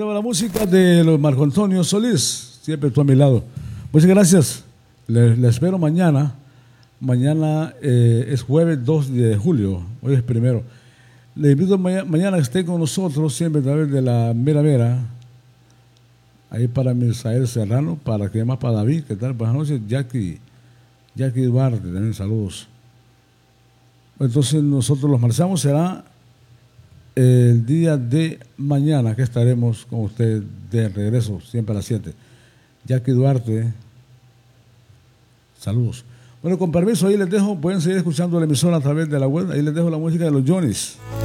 dejo la música de los Marco Antonio Solís, siempre tú a mi lado. Muchas gracias. Les espero mañana. Mañana es jueves 2 de julio, hoy es primero. Les invito mañana a que estén con nosotros, siempre a través de la Mera Mera. Ahí para Misael Serrano, para que más para David, ¿qué tal? Buenas noches, Jackie Duarte, también saludos. Entonces nosotros los marchamos, será el día de mañana que estaremos con usted de regreso, siempre a las 7. Jackie Duarte, saludos. Bueno, con permiso, ahí les dejo, pueden seguir escuchando la emisora a través de la web, ahí les dejo la música de los Johnnies.